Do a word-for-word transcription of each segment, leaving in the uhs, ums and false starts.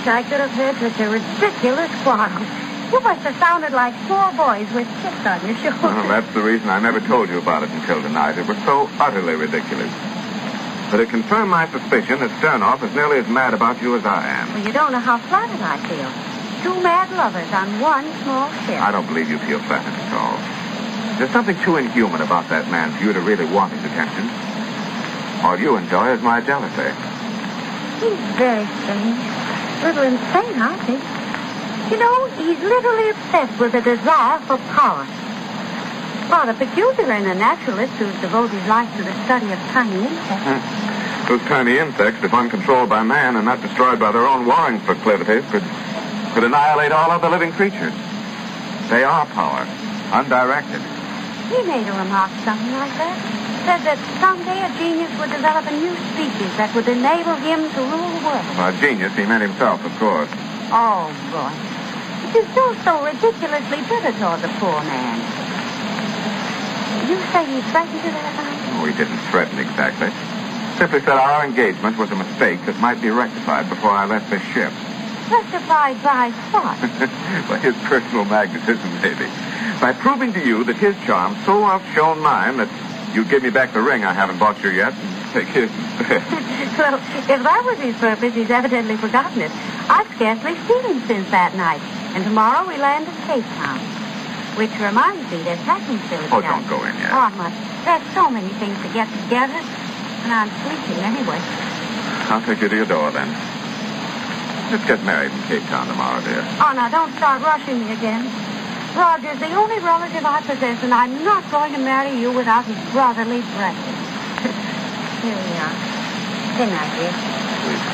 I could have heard such a ridiculous quarrel. You must have sounded like four boys with chips on your shoulders. Well, that's the reason I never told you about it until tonight. It was so utterly ridiculous. But it confirmed my suspicion that Sternoff is nearly as mad about you as I am. Well, you don't know how flattered I feel. Two mad lovers on one small ship. I don't believe you feel flattered at all. There's something too inhuman about that man for you to really want his attention. All you enjoy is my jealousy. He's very strange. A little insane, I think. You know, he's literally obsessed with a desire for power. Rather peculiar in a naturalist who's devoted his life to the study of tiny insects. Hmm. Those tiny insects, if uncontrolled by man and not destroyed by their own warring proclivities, could, could annihilate all other living creatures. They are power, undirected. He made a remark something like that. Said that someday a genius would develop a new species that would enable him to rule the world. By genius, he meant himself, of course. Oh, boy. But you're still so ridiculously bitter toward the poor man. You say he threatened you that night? Oh, he didn't threaten exactly. Simply said our engagement was a mistake that might be rectified before I left this ship. Rectified by what? By his personal magnetism, maybe. By proving to you that his charm so outshone mine that you'd give me back the ring I haven't bought you yet and take his instead. Well, if that was his purpose, he's evidently forgotten it. I've scarcely seen him since that night. And tomorrow we land at Cape Town. Which reminds me, there's packing still to Oh, go. don't go in yet. Oh, I must. There's so many things to get together. And I'm sleeping anyway. I'll take you to your door, then. Let's get married in Cape Town tomorrow, dear. Oh, now, don't start rushing me again. Roger's the only relative I possess, and I'm not going to marry you without his brotherly blessing. Here we are. Good night, dear. Please.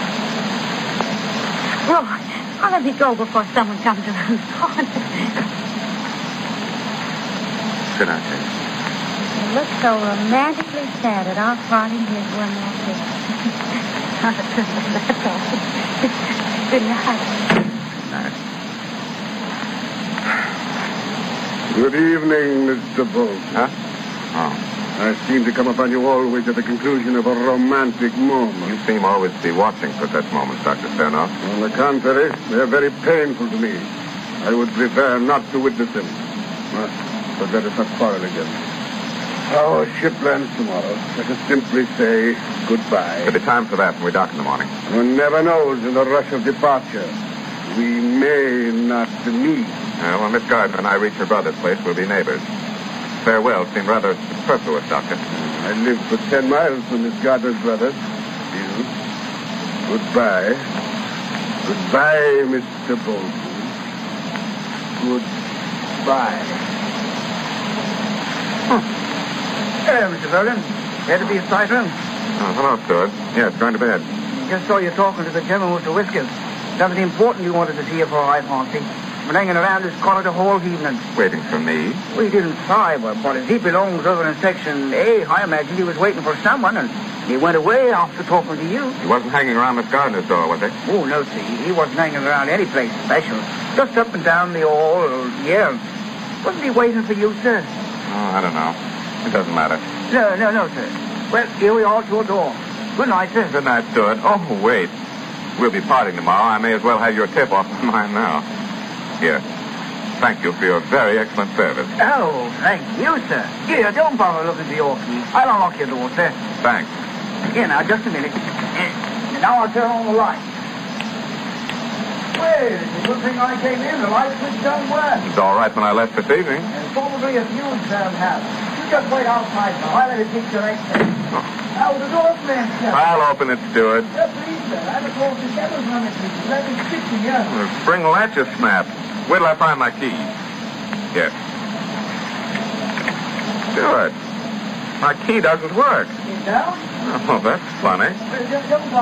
Lord, I'll let me go before someone comes around the corner. Good night, dear. You look so romantically sad at our parting. Here's one more thing. That's all. Good night. Good night. Good evening, Mister Bolton. Huh? Oh. I seem to come upon you always at the conclusion of a romantic moment. You seem always to be watching for such moments, Doctor Sternoff. On the contrary, they're very painful to me. I would prefer not to witness them. But, but let us not quarrel again. Our ship lands tomorrow. Let us simply say goodbye. There'll be time for that when we dock in the morning. One never knows in the rush of departure. We may not meet. Uh, when Miss Gardner and I reach her brother's place, we'll be neighbors. Farewell seemed rather superfluous, Doctor. I live for ten miles from Miss Gardner's brother. Still, goodbye. Goodbye, Mister Bolton. Goodbye. Huh. Hello, Mister Bolton. Here to be a sight room. Oh, hello, Stewart. Yes, going to bed. Just saw you talking to the gentleman with the whiskers. Something important you wanted to see you for, I fancy. Been hanging around this corridor whole evening. Waiting for me? We didn't try, but, but as he belongs over in Section A, I imagined he was waiting for someone, and he went away after talking to you. He wasn't hanging around Miss Gardner's door, was he? Oh, no, see. He wasn't hanging around any place special. Just up and down the hall, yeah. Wasn't he waiting for you, sir? Oh, I don't know. It doesn't matter. No, no, no, sir. Well, here we are at your door. Good night, sir. Good night, Stewart. Oh, wait. We'll be parting tomorrow. I may as well have your tip off my mind now. Here. Thank you for your very excellent service. Oh, thank you, sir. Here, don't bother looking for your key. I'll unlock your door, sir. Thanks. Here, now, just a minute. And now I'll turn on the light. Well, it's a good thing I came in. The light switch don't work. It's all right when I left this evening. And probably a fuse down house. You just wait outside now. I'll let it take your right there. Oh. Now, the door's man, sir. I'll open it, Stewart. Yes, please, sir. I'm across the devil's running, please. Let me stick to you. The spring latch is snapped. Wait till I find my key. Here. Stewart, my key doesn't work. Sit down. Oh, that's funny. Well, just don't